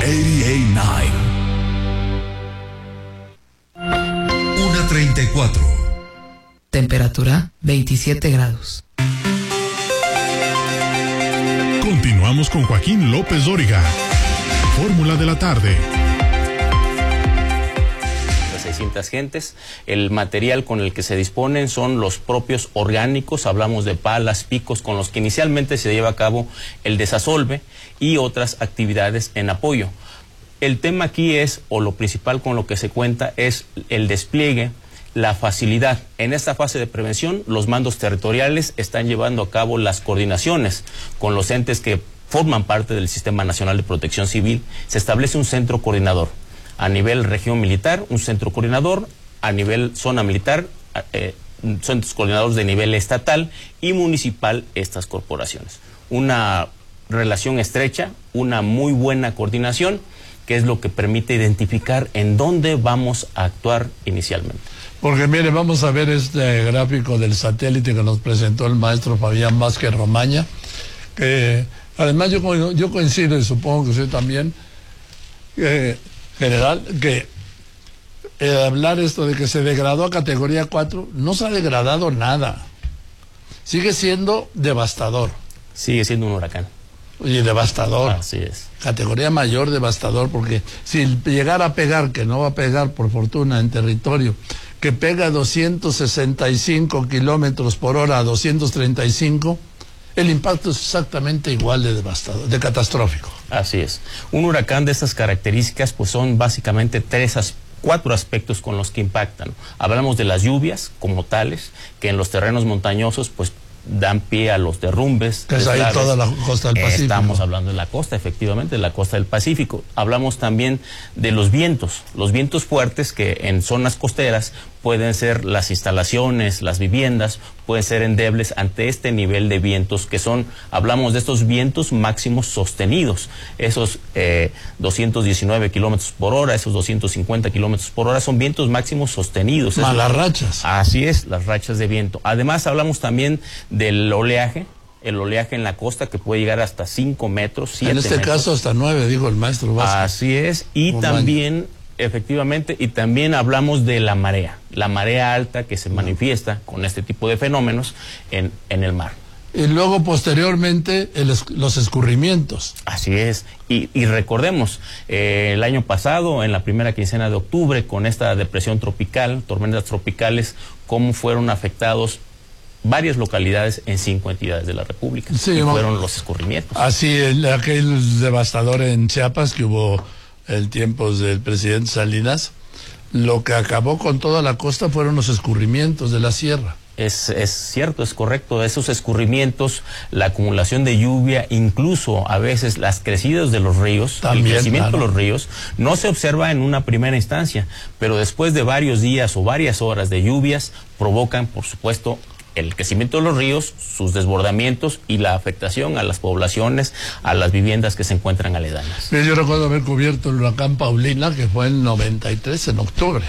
88.9. 1:34. Temperatura 27 grados. Continuamos con Joaquín López Dóriga. Fórmula de la tarde. 600 gentes. El material con el que se disponen son los propios orgánicos. Hablamos de palas, picos, con los que inicialmente se lleva a cabo el desasolve y otras actividades en apoyo. El tema aquí es, o lo principal con lo que se cuenta, es el despliegue, la facilidad. En esta fase de prevención, los mandos territoriales están llevando a cabo las coordinaciones con los entes que forman parte del Sistema Nacional de Protección Civil. Se establece un centro coordinador a nivel región militar, un centro coordinador a nivel zona militar, centros coordinadores de nivel estatal y municipal, estas corporaciones. Una relación estrecha, una muy buena coordinación, que es lo que permite identificar en dónde vamos a actuar inicialmente. Porque mire, vamos a ver este gráfico del satélite que nos presentó el maestro Fabián Vázquez Romaña, que además yo coincido, y supongo que usted también, general, que hablar esto de que se degradó a categoría 4, no se ha degradado nada. Sigue siendo devastador. Sigue siendo un huracán. Y devastador. Así es. Categoría mayor, devastador, porque si llegara a pegar, que no va a pegar por fortuna en territorio, que pega 265 kilómetros por hora a 235, el impacto es exactamente igual de devastador, de catastrófico. Así es. Un huracán de estas características, pues son básicamente cuatro aspectos con los que impactan. Hablamos de las lluvias como tales, que en los terrenos montañosos, pues dan pie a los derrumbes. Que es ahí toda la costa del Pacífico. Estamos hablando de la costa, efectivamente, de la costa del Pacífico. Hablamos también de los vientos fuertes que en zonas costeras pueden ser las instalaciones, las viviendas, pueden ser endebles ante este nivel de vientos que son, hablamos de estos vientos máximos sostenidos, esos 219 kilómetros por hora, esos 250 kilómetros por hora son vientos máximos sostenidos. Malas rachas. Así es, las rachas de viento. Además hablamos también del oleaje, el oleaje en la costa que puede llegar hasta 5 metros, 7 metros. En este caso hasta 9, dijo el maestro Vázquez. Así es, y también, efectivamente, y también hablamos de la marea alta que se manifiesta con este tipo de fenómenos en el mar. Y luego posteriormente los escurrimientos. Así es, y recordemos, el año pasado, en la primera quincena de octubre, con esta depresión tropical, tormentas tropicales, cómo fueron afectados varias localidades en 5 entidades de la República. Sí, y fueron los escurrimientos. Así, aquel devastador en Chiapas que hubo en tiempos del presidente Salinas, lo que acabó con toda la costa fueron los escurrimientos de la sierra. Es cierto, es correcto, esos escurrimientos, la acumulación de lluvia, incluso a veces las crecidas de los ríos, también, el crecimiento de los ríos, no se observa en una primera instancia, pero después de varios días o varias horas de lluvias, provocan, por supuesto, el crecimiento de los ríos, sus desbordamientos y la afectación a las poblaciones, a las viviendas que se encuentran aledañas. Yo recuerdo haber cubierto el huracán Paulina, que fue en 93, en octubre.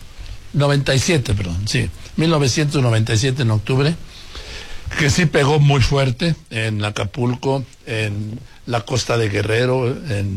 97, perdón, sí. 1997 en octubre, que sí pegó muy fuerte en Acapulco, en la costa de Guerrero,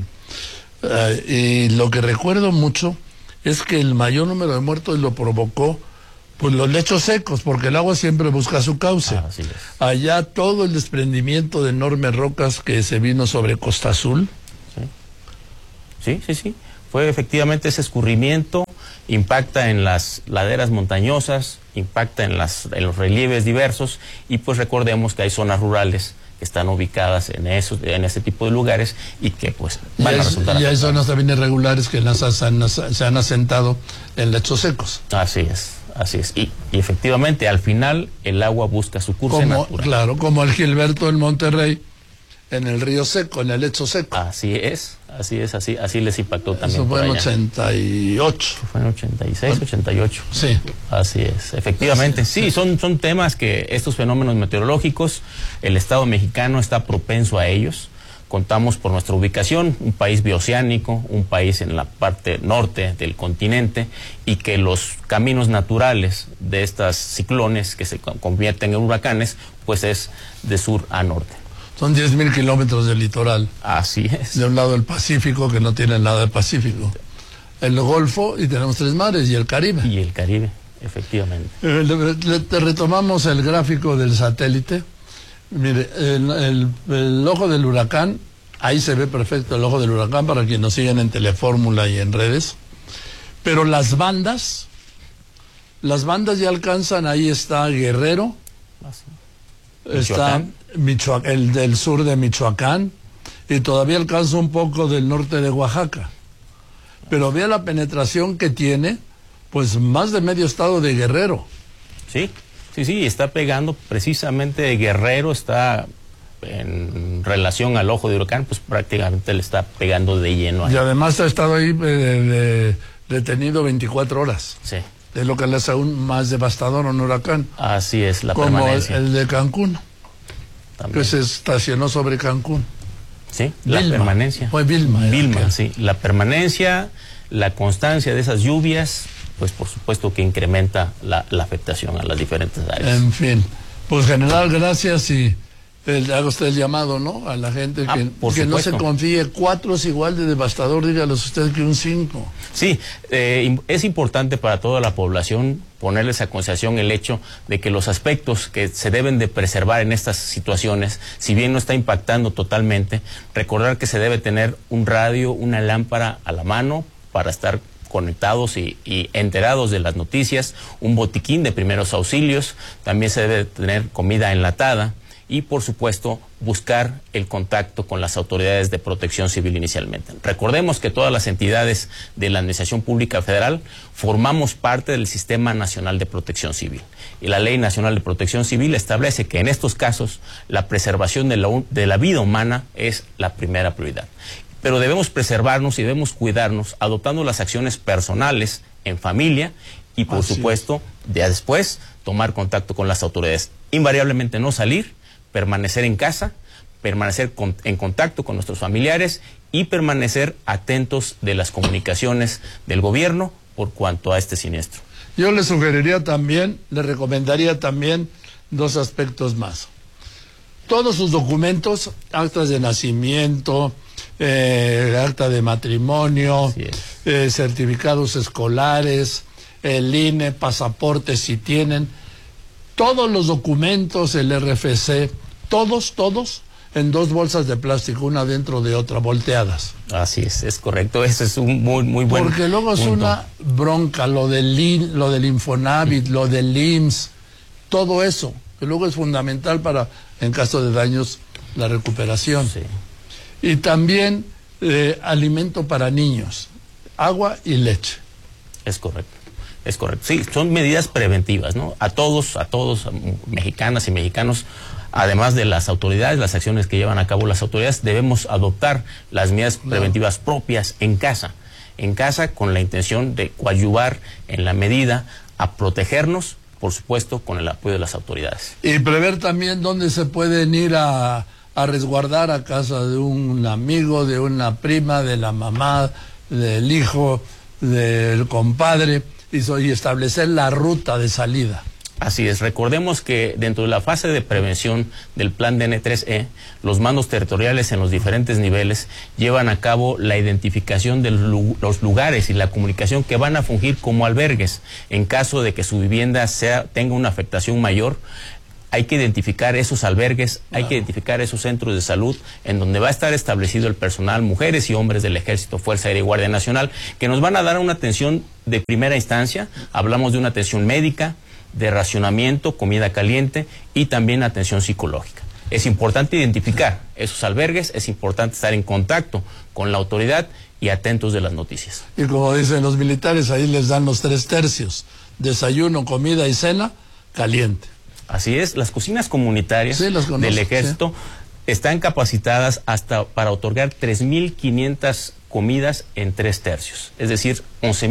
y lo que recuerdo mucho es que el mayor número de muertos lo provocó pues los lechos secos, porque el agua siempre busca su cauce. Así es. Allá todo el desprendimiento de enormes rocas que se vino sobre Costa Azul. Sí. Fue efectivamente ese escurrimiento, impacta en las laderas montañosas, impacta en los relieves diversos, y pues recordemos que hay zonas rurales que están ubicadas en ese tipo de lugares y que pues van a resultar. Y hay zonas también irregulares que se han asentado en lechos secos. Así es. Y efectivamente, al final, el agua busca su curso natural. Claro, como el Gilberto en Monterrey, en el río seco, en el lecho seco. Así les impactó también. Eso fue en 88. Fue en 86, 88. Sí. Así es, efectivamente. Sí, son temas que estos fenómenos meteorológicos, el Estado mexicano está propenso a ellos. Contamos por nuestra ubicación, un país bioceánico, un país en la parte norte del continente, y que los caminos naturales de estas ciclones que se convierten en huracanes, pues es de sur a norte. Son 10,000 kilómetros de litoral. Así es. De un lado el Pacífico, que no tiene nada de Pacífico. El Golfo, y tenemos 3 mares, y el Caribe. Y el Caribe, efectivamente. Retomamos el gráfico del satélite. Mire, el ojo del huracán, ahí se ve perfecto el ojo del huracán para quienes nos siguen en Telefórmula y en redes. Pero las bandas ya alcanzan, ahí está Guerrero, está el del sur de Michoacán, y todavía alcanza un poco del norte de Oaxaca. Pero vea la penetración que tiene, pues más de medio estado de Guerrero. Sí, está pegando precisamente Guerrero, está en relación al ojo de huracán, pues prácticamente le está pegando de lleno ahí. Y además ha estado ahí detenido 24 horas. Sí. Es lo que le hace aún más devastador a un huracán. Así es, la como permanencia. El de Cancún, también. que se estacionó sobre Cancún. Sí, la permanencia. Fue Vilma. Sí, la permanencia, la constancia de esas lluvias, pues por supuesto que incrementa la afectación a las diferentes áreas. En fin, pues general, gracias, y haga usted el llamado, ¿no? A la gente que no se confíe. 4 es igual de devastador, dígalos usted, que un 5. Sí, es importante para toda la población ponerles a consideración el hecho de que los aspectos que se deben de preservar en estas situaciones, si bien no está impactando totalmente, recordar que se debe tener un radio, una lámpara a la mano para estar conectados y enterados de las noticias, un botiquín de primeros auxilios, también se debe tener comida enlatada y, por supuesto, buscar el contacto con las autoridades de protección civil inicialmente. Recordemos que todas las entidades de la Administración Pública Federal formamos parte del Sistema Nacional de Protección Civil. Y la Ley Nacional de Protección Civil establece que en estos casos la preservación de la vida humana es la primera prioridad. Pero debemos preservarnos y debemos cuidarnos adoptando las acciones personales en familia y, por supuesto, ya después tomar contacto con las autoridades. Invariablemente no salir, permanecer en casa, permanecer en contacto con nuestros familiares y permanecer atentos de las comunicaciones del gobierno por cuanto a este siniestro. Yo le sugeriría también, le recomendaría también 2 aspectos más. Todos sus documentos, actas de nacimiento, acta de matrimonio, certificados escolares, el INE, pasaportes si tienen, todos los documentos, el RFC, todos en 2 bolsas de plástico, una dentro de otra, volteadas. Así es correcto, ese es un muy buen Porque luego es una bronca, lo del Infonavit, lo del IMSS, todo eso, que luego es fundamental para, en caso de daños, la recuperación. Sí. Y también alimento para niños, agua y leche. Es correcto. Sí, son medidas preventivas, ¿no? A todos, mexicanas y mexicanos, además de las autoridades, las acciones que llevan a cabo las autoridades, debemos adoptar las medidas preventivas propias en casa con la intención de coadyuvar en la medida a protegernos, por supuesto, con el apoyo de las autoridades. Y prever también dónde se pueden ir a resguardar, a casa de un amigo, de una prima, de la mamá, del hijo, del compadre, y establecer la ruta de salida. Así es, recordemos que dentro de la fase de prevención del plan DN3E, los mandos territoriales en los diferentes niveles llevan a cabo la identificación de los lugares y la comunicación que van a fungir como albergues. En caso de que su vivienda tenga una afectación mayor, hay que identificar esos albergues, hay que identificar esos centros de salud en donde va a estar establecido el personal, mujeres y hombres del Ejército, Fuerza Aérea y Guardia Nacional, que nos van a dar una atención de primera instancia. Hablamos de una atención médica, de racionamiento, comida caliente y también atención psicológica. Es importante identificar esos albergues, es importante estar en contacto con la autoridad y atentos de las noticias. Y como dicen los militares, ahí les dan los 3 tercios, desayuno, comida y cena, caliente. Así es, las cocinas comunitarias del Ejército están capacitadas hasta para otorgar 3.500 comidas en 3 tercios, es decir,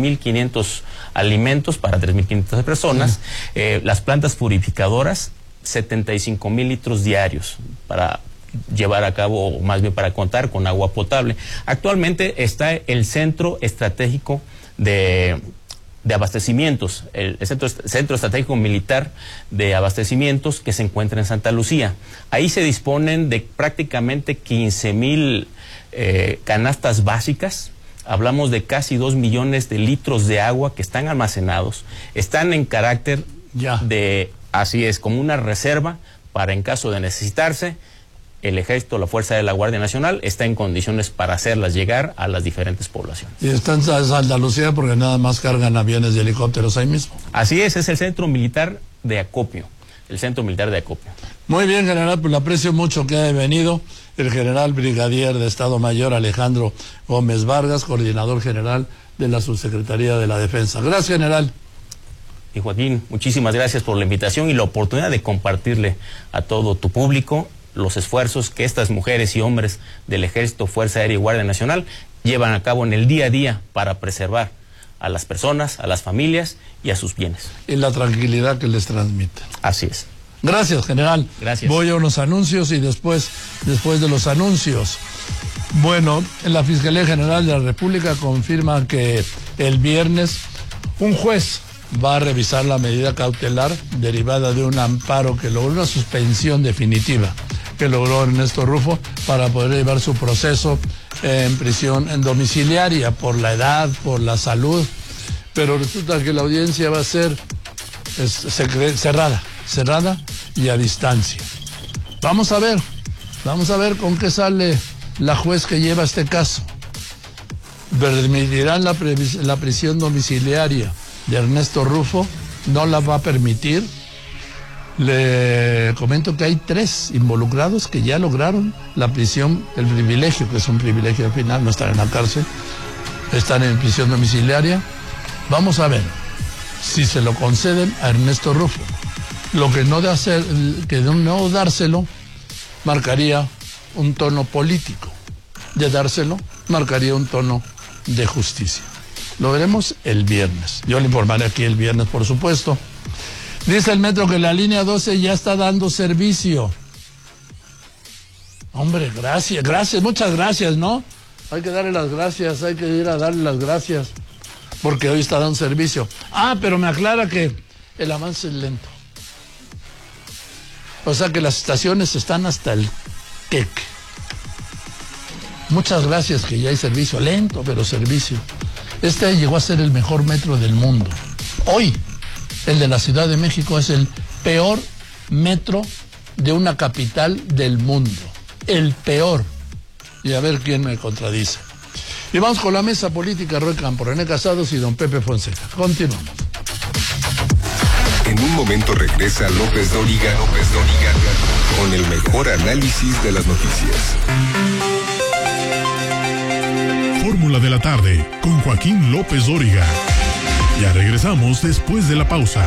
11.500 alimentos para 3.500 personas. Las plantas purificadoras, 75.000 litros diarios para llevar a cabo, o más bien para contar con agua potable. Actualmente está el Centro Estratégico de de abastecimientos, el Centro Estratégico Militar de Abastecimientos que se encuentra en Santa Lucía. Ahí se disponen de prácticamente 15,000 canastas básicas. Hablamos de casi 2 millones de litros de agua que están almacenados, están en carácter de, así es, como una reserva para en caso de necesitarse. El Ejército, la Fuerza de la Guardia Nacional está en condiciones para hacerlas llegar a las diferentes poblaciones. Y están en Santa Lucía porque nada más cargan aviones y helicópteros ahí mismo. Así es el Centro Militar de Acopio, el Centro Militar de Acopio. Muy bien, general, pues le aprecio mucho que haya venido el general brigadier de Estado Mayor Alejandro Gómez Vargas, coordinador general de la Subsecretaría de la Defensa. Gracias, general. Y Joaquín, muchísimas gracias por la invitación y la oportunidad de compartirle a todo tu público los esfuerzos que estas mujeres y hombres del Ejército, Fuerza Aérea y Guardia Nacional llevan a cabo en el día a día para preservar a las personas, a las familias y a sus bienes. Y la tranquilidad que les transmite. Así es. Gracias, general. Gracias. Voy a unos anuncios y después de los anuncios. Bueno, la Fiscalía General de la República confirma que el viernes un juez va a revisar la medida cautelar derivada de un amparo que logró una suspensión definitiva que logró Ernesto Rufo para poder llevar su proceso en prisión en domiciliaria por la edad, por la salud, pero resulta que la audiencia va a ser cerrada y a distancia. Vamos a ver con qué sale la juez que lleva este caso. ¿Permitirán la prisión domiciliaria de Ernesto Rufo? ¿No la va a permitir? Le comento que hay 3 involucrados que ya lograron la prisión, el privilegio, que es un privilegio al final, no están en la cárcel, están en prisión domiciliaria. Vamos a ver si se lo conceden a Ernesto Rufo. Lo que no dárselo marcaría un tono político. De dárselo marcaría un tono de justicia. Lo veremos el viernes. Yo le informaré aquí el viernes, por supuesto. Dice el metro que la línea 12 ya está dando servicio. Hombre, gracias, muchas gracias, ¿no? Hay que darle las gracias, hay que ir a darle las gracias, porque hoy está dando servicio. Pero me aclara que el avance es lento. O sea que las estaciones están hasta el queque. Muchas gracias que ya hay servicio, lento, pero servicio. Este llegó a ser el mejor metro del mundo. Hoy, el de la Ciudad de México es el peor metro de una capital del mundo. El peor. Y a ver quién me contradice. Y vamos con la mesa política, Roy Campo, René Casados y don Pepe Fonseca. Continuamos. En un momento regresa López Dóriga con el mejor análisis de las noticias. Fórmula de la tarde con Joaquín López Dóriga. Ya regresamos después de la pausa.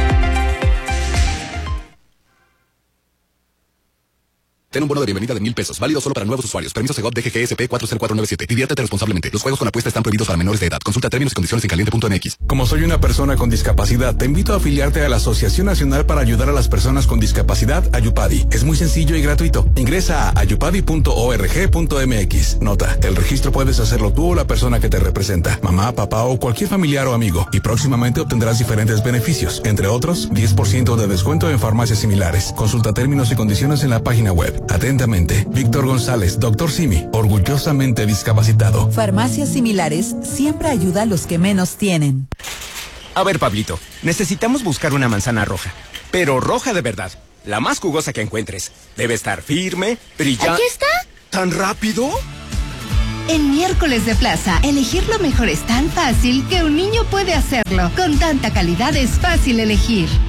Ten un bono de bienvenida de 1,000 pesos, válido solo para nuevos usuarios. Permiso Segov DGGSP 40497. Diviértete responsablemente. Los juegos con apuesta están prohibidos para menores de edad. Consulta términos y condiciones en caliente.mx. Como soy una persona con discapacidad, te invito a afiliarte a la Asociación Nacional para Ayudar a las Personas con Discapacidad, Ayupadi. Es muy sencillo y gratuito. Ingresa a ayupadi.org.mx. Nota, el registro puedes hacerlo tú o la persona que te representa, mamá, papá o cualquier familiar o amigo, y próximamente obtendrás diferentes beneficios, entre otros, 10% de descuento en farmacias similares. Consulta términos y condiciones en la página web. Atentamente, Víctor González, Dr. Simi, orgullosamente discapacitado. Farmacias Similares siempre ayuda a los que menos tienen. A ver, Pablito, necesitamos buscar una manzana roja, pero roja de verdad, la más jugosa que encuentres. Debe estar firme, brillante. ¿Aquí está? ¿Tan rápido? En Miércoles de Plaza, elegir lo mejor es tan fácil que un niño puede hacerlo. Con tanta calidad es fácil elegir.